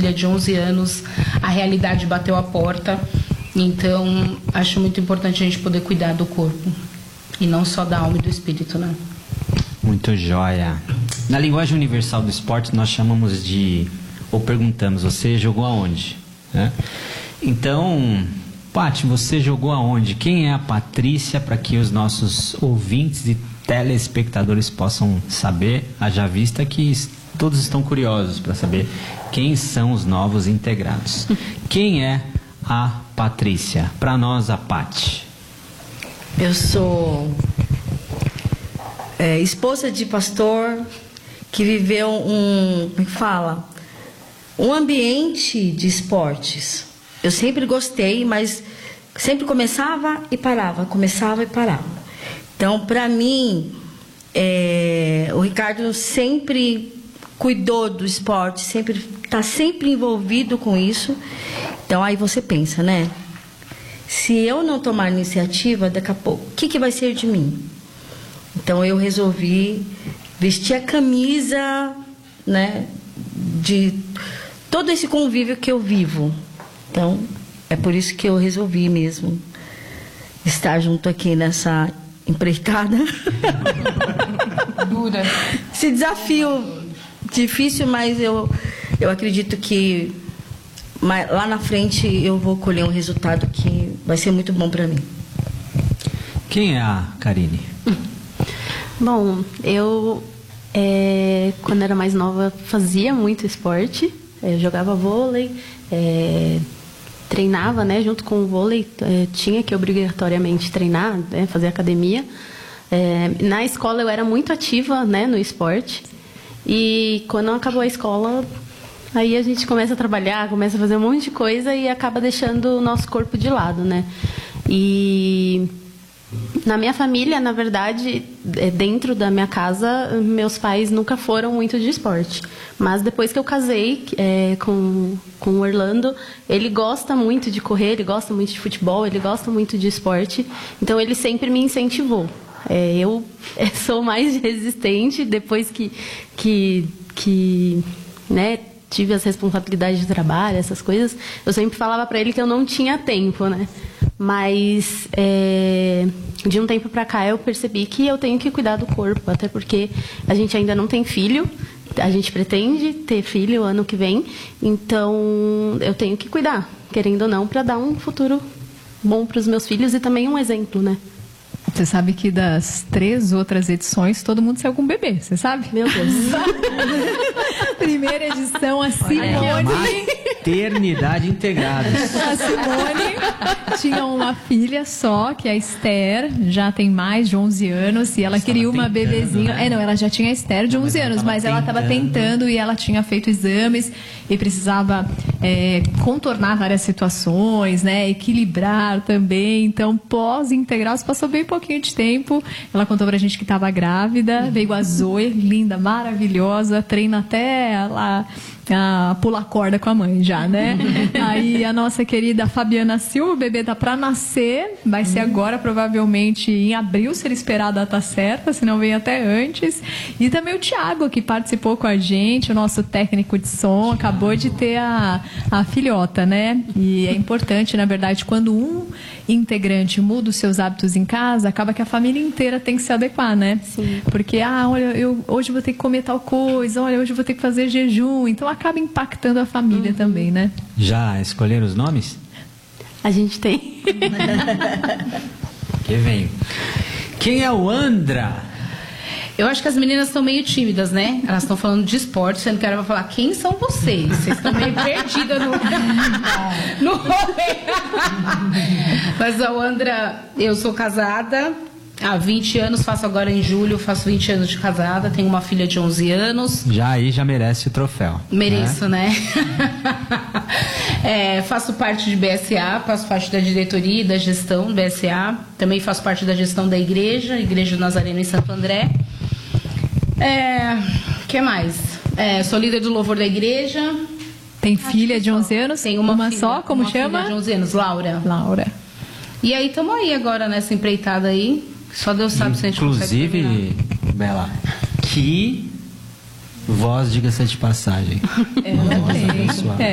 filha de 11 anos, a realidade bateu a porta. Então, acho muito importante a gente poder cuidar do corpo. E não só da alma e do espírito, né? Muito joia. Na linguagem universal do esporte, nós chamamos de... Ou perguntamos, você jogou aonde? Né? Então, Paty, você jogou aonde? Quem é a Patrícia, para que os nossos ouvintes e telespectadores possam saber, haja vista que todos estão curiosos para saber quem são os novos integrados. Quem é a Patrícia? Para nós, a Paty. Eu sou esposa de pastor que viveu um ambiente de esportes. Eu sempre gostei, mas sempre começava e parava. Então, para mim, o Ricardo sempre cuidou do esporte, está sempre envolvido com isso. Então, aí você pensa, né? Se eu não tomar iniciativa, daqui a pouco, o que vai ser de mim? Então, eu resolvi vestir a camisa, né, de todo esse convívio que eu vivo. Então, é por isso que eu resolvi mesmo estar junto aqui nessa empreitada. Dura. Esse desafio difícil, mas eu acredito que lá na frente eu vou colher um resultado que vai ser muito bom para mim. Quem é a Karine? Bom, eu quando era mais nova fazia muito esporte. Eu jogava vôlei, treinava, né, junto com o vôlei, tinha que obrigatoriamente treinar, né, fazer academia. Na escola eu era muito ativa, né, no esporte. E quando acabou a escola, aí a gente começa a trabalhar, começa a fazer um monte de coisa e acaba deixando o nosso corpo de lado, né? E na minha família, na verdade, dentro da minha casa, meus pais nunca foram muito de esporte. Mas depois que eu casei com o Orlando, ele gosta muito de correr, ele gosta muito de futebol, ele gosta muito de esporte. Então, ele sempre me incentivou. Eu sou mais resistente depois que né, tive as responsabilidades de trabalho, essas coisas. Eu sempre falava para ele que eu não tinha tempo, né? Mas de um tempo para cá eu percebi que eu tenho que cuidar do corpo, até porque a gente ainda não tem filho, a gente pretende ter filho ano que vem, então eu tenho que cuidar, querendo ou não, para dar um futuro bom para os meus filhos e também um exemplo, né? Você sabe que das 3 outras edições, todo mundo saiu com bebê, você sabe? Meu Deus. Primeira edição, a Simone... Maternidade integrada. A Simone tinha uma filha só, que é a Esther, já tem mais de 11 anos, e ela queria uma bebezinha. Né? Não, ela já tinha a Esther de 11 anos, mas ela estava tentando e ela tinha feito exames e precisava contornar várias situações, né? Equilibrar também. Então, pós-integral, se passou bem pouquinho de tempo. Ela contou pra gente que estava grávida, veio a Zoe, linda, maravilhosa, treina até lá pular corda com a mãe já, né? Aí a nossa querida Fabiana Silva, o bebê tá pra nascer, vai ser agora provavelmente em abril, se ele esperar a data certa, se não vem até antes. E também o Thiago, que participou com a gente, o nosso técnico de som, acabou de ter a filhota, né? E é importante, na verdade, quando um integrante muda os seus hábitos em casa, acaba que a família inteira tem que se adequar, né? Sim. Porque, olha, eu hoje vou ter que comer tal coisa, olha, hoje eu vou ter que fazer jejum, então acaba impactando a família também, né? Já escolheram os nomes? A gente tem. Que vem. Quem é o Andra? Eu acho que as meninas estão meio tímidas, né? Elas estão falando de esporte, sendo que ela vai falar, quem são vocês? Vocês estão meio perdidas no rolê. Mas a Andra, eu sou casada há 20 anos, faço agora em julho, faço 20 anos de casada, tenho uma filha de 11 anos. Já merece o troféu. Mereço, né? Faço parte de BSA, faço parte da diretoria e da gestão do BSA. Também faço parte da gestão da igreja, Igreja Nazareno em Santo André. Que mais? Sou líder do louvor da igreja. Tem filha de 11 anos? Tem uma filha, só, como uma chama? Filha de 11 anos, Laura. Laura. E aí, estamos aí agora nessa empreitada aí. Só Deus sabe se a gente consegue terminar. Inclusive, Bela, que voz, diga-se de passagem. Ela tem.